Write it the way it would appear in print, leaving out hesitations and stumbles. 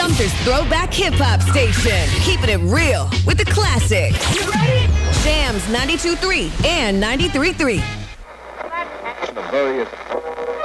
Sumter's throwback hip-hop station. Keeping it real with the classics. You ready? Jams 92.3 and 93.3.